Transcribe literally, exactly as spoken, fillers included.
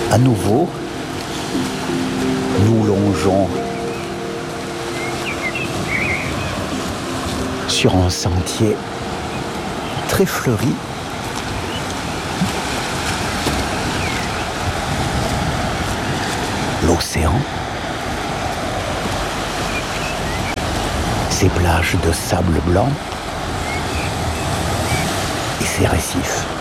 À nouveau, nous longeons sur un sentier très fleuri. L'océan, ses plages de sable blanc et ses récifs.